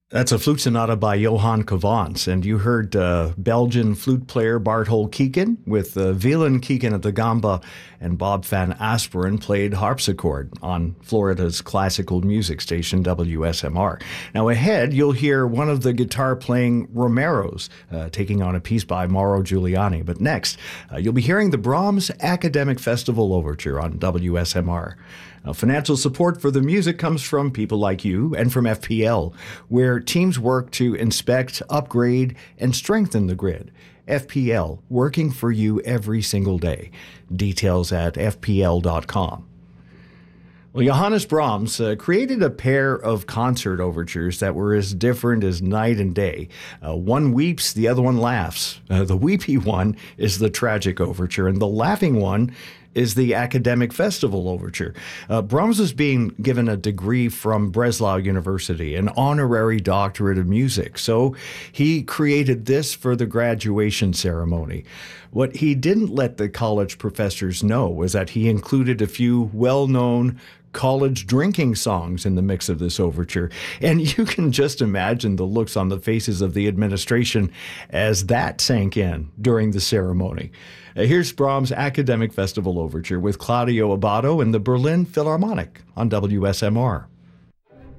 That's a flute sonata by Johann Cavans, and you heard Belgian flute player Barthold Kieken with Wieland Kieken at the gamba, and Bob van Asperen played harpsichord on Florida's classical music station WSMR. Now ahead, you'll hear one of the guitar-playing Romeros taking on a piece by Mauro Giuliani. But next, you'll be hearing the Brahms Academic Festival Overture on WSMR. Now, financial support for the music comes from people like you and from FPL, where teams work to inspect, upgrade, and strengthen the grid. FPL, working for you every single day. Details at fpl.com. Well, Johannes Brahms created a pair of concert overtures that were as different as night and day. One weeps, the other one laughs. The weepy one is the tragic overture, and the laughing one is the Academic Festival Overture. Brahms was being given a degree from Breslau University, an honorary doctorate of music, so he created this for the graduation ceremony. What he didn't let the college professors know was that he included a few well-known college drinking songs in the mix of this overture. And you can just imagine the looks on the faces of the administration as that sank in during the ceremony. Here's Brahms' Academic Festival Overture with Claudio Abbado and the Berlin Philharmonic on WSMR.